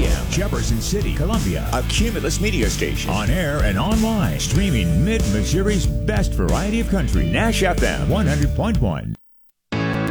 AM, Jefferson City, Columbia. A Cumulus media station. On air and online. Streaming Mid-Missouri's best variety of country. Nash FM 100.1.